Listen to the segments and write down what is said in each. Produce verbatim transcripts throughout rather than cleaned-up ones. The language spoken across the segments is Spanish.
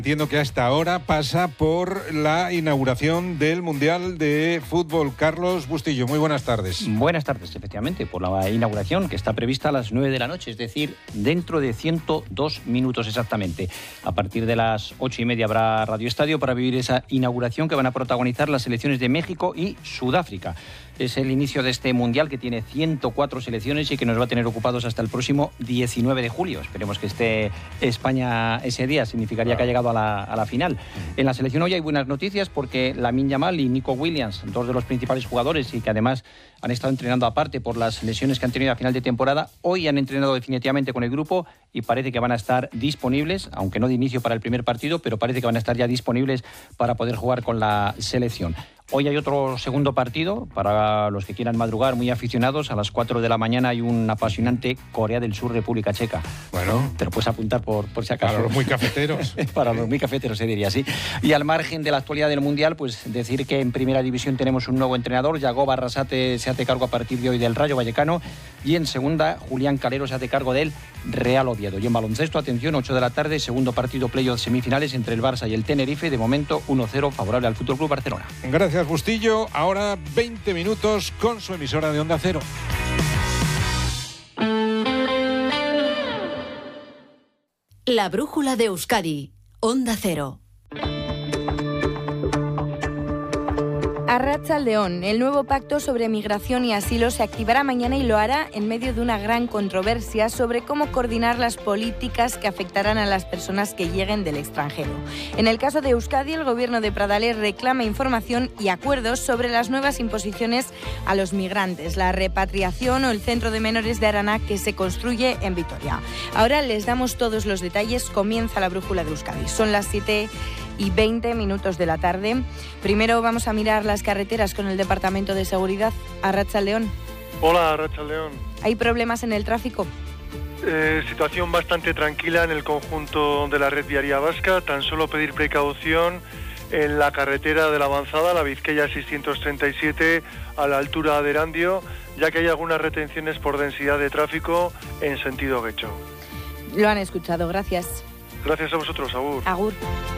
Entiendo que hasta ahora pasa por la inauguración del Mundial de Fútbol. Carlos Bustillo, muy buenas tardes. Buenas tardes, efectivamente, por la inauguración que está prevista a las nueve de la noche, es decir, dentro de ciento dos minutos exactamente. A partir de las ocho y media habrá Radio Estadio para vivir esa inauguración que van a protagonizar las selecciones de México y Sudáfrica. Es el inicio de este Mundial que tiene ciento cuatro selecciones y que nos va a tener ocupados hasta el próximo diecinueve de julio. Esperemos que esté España ese día, significaría que ha llegado a la, a la final. En la selección hoy hay buenas noticias porque Lamine Yamal y Nico Williams, dos de los principales jugadores y que además han estado entrenando aparte por las lesiones que han tenido a final de temporada, hoy han entrenado definitivamente con el grupo y parece que van a estar disponibles, aunque no de inicio para el primer partido, pero parece que van a estar ya disponibles para poder jugar con la selección. Hoy hay otro segundo partido, para los que quieran madrugar, muy aficionados. A las cuatro de la mañana hay un apasionante Corea del Sur, República Checa. Bueno, te lo puedes apuntar por, por si acaso. Para los muy cafeteros. Para los muy cafeteros se diría así. Y al margen de la actualidad del Mundial, pues decir que en Primera División tenemos un nuevo entrenador. Yagoba Arrasate se hace cargo a partir de hoy del Rayo Vallecano. Y en Segunda, Julián Calero se hace cargo del Real Oviedo. Y en baloncesto, atención, ocho de la tarde, segundo partido playoff semifinales entre el Barça y el Tenerife. De momento, uno cero favorable al F C Barcelona. Gracias, Bustillo. Ahora veinte minutos con su emisora de Onda Cero. La brújula de Euskadi, Onda Cero. Arratsaldeon, el nuevo pacto sobre migración y asilo se activará mañana y lo hará en medio de una gran controversia sobre cómo coordinar las políticas que afectarán a las personas que lleguen del extranjero. En el caso de Euskadi, el gobierno de Pradales reclama información y acuerdos sobre las nuevas imposiciones a los migrantes, la repatriación o el centro de menores de Arana que se construye en Vitoria. Ahora les damos todos los detalles, comienza la brújula de Euskadi. Son las siete y veinte minutos de la tarde. Primero vamos a mirar las carreteras con el Departamento de Seguridad. Arratsaldeon. Hola, Arratsaldeon. ¿Hay problemas en el tráfico? Eh, situación bastante tranquila en el conjunto de la red viaria vasca. Tan solo pedir precaución en la carretera de la avanzada, la Vizcaya seiscientos treinta y siete, a la altura de Erandio, ya que hay algunas retenciones por densidad de tráfico en sentido Guecho. Lo han escuchado, gracias. Gracias a vosotros, Agur. Agur.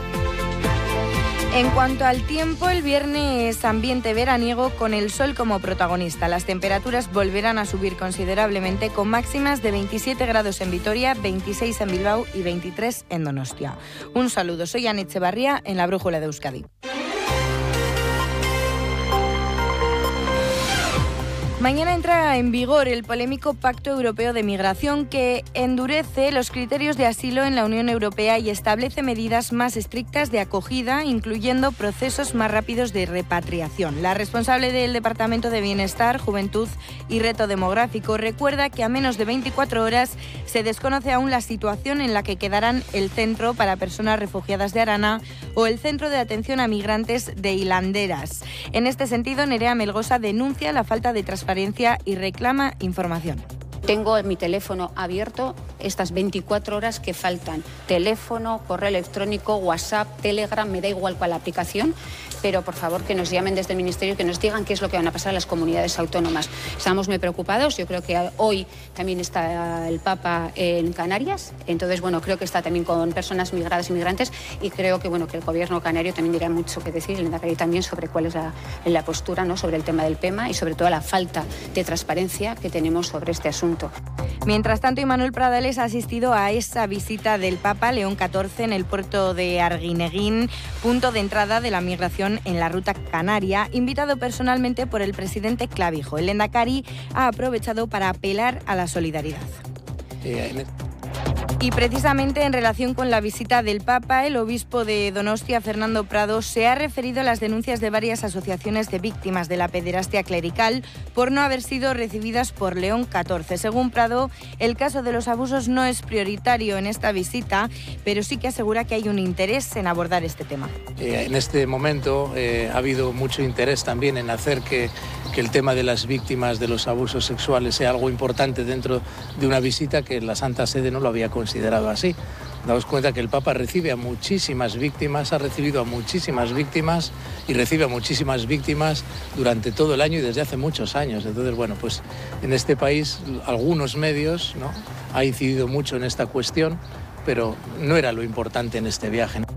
En cuanto al tiempo, el viernes ambiente veraniego con el sol como protagonista. Las temperaturas volverán a subir considerablemente con máximas de veintisiete grados en Vitoria, veintiséis en Bilbao y veintitrés en Donostia. Un saludo, soy Ana Echevarría en la Brújula de Euskadi. Mañana entra en vigor el polémico Pacto Europeo de Migración que endurece los criterios de asilo en la Unión Europea y establece medidas más estrictas de acogida, incluyendo procesos más rápidos de repatriación. La responsable del Departamento de Bienestar, Juventud y Reto Demográfico recuerda que a menos de veinticuatro horas se desconoce aún la situación en la que quedarán el Centro para Personas Refugiadas de Arana o el Centro de Atención a Migrantes de Hilanderas. En este sentido, Nerea Melgosa denuncia la falta de transparencia y reclama información. Tengo mi teléfono abierto estas veinticuatro horas que faltan. Teléfono, correo electrónico, WhatsApp, Telegram, me da igual cuál aplicación, pero por favor que nos llamen desde el Ministerio y que nos digan qué es lo que van a pasar a las comunidades autónomas. Estamos muy preocupados, yo creo que hoy también está el Papa en Canarias, entonces bueno, creo que está también con personas migradas y migrantes y creo que bueno que el gobierno canario también dirá mucho que decir, el Endacari también sobre cuál es la, la postura, ¿no?, sobre el tema del P E M A y sobre todo la falta de transparencia que tenemos sobre este asunto. Mientras tanto, Imanol Pradales ha asistido a esa visita del Papa León catorce en el puerto de Arguineguín, punto de entrada de la migración en la ruta canaria, invitado personalmente por el presidente Clavijo. El Endacari ha aprovechado para apelar a la solidaridad. Eh, Y precisamente en relación con la visita del Papa, el obispo de Donostia, Fernando Prado, se ha referido a las denuncias de varias asociaciones de víctimas de la pederastia clerical por no haber sido recibidas por León catorce. Según Prado, el caso de los abusos no es prioritario en esta visita, pero sí que asegura que hay un interés en abordar este tema. Eh, en este momento eh, ha habido mucho interés también en hacer que, que el tema de las víctimas de los abusos sexuales sea algo importante dentro de una visita que la Santa Sede no lo había considerado así. Daos cuenta que el Papa recibe a muchísimas víctimas, ha recibido a muchísimas víctimas y recibe a muchísimas víctimas durante todo el año y desde hace muchos años. Entonces, bueno, pues en este país algunos medios, ¿no?, ha incidido mucho en esta cuestión, pero no era lo importante en este viaje, ¿no?